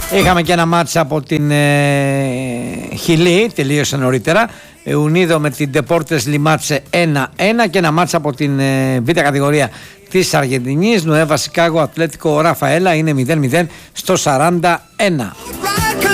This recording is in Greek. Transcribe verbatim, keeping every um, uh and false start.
Είχαμε και ένα μάτς από την ε, Χιλή, τελείωσε νωρίτερα. Ουνίδο με την Ντεπόρτες Λιμάτσε ένα ένα και ένα μάτς από την ε, β' κατηγορία της Αργεντινής. Νουέβα Σικάγο Ατλέτικο Ραφαέλα είναι μηδέν μηδέν στο σαράντα ένα.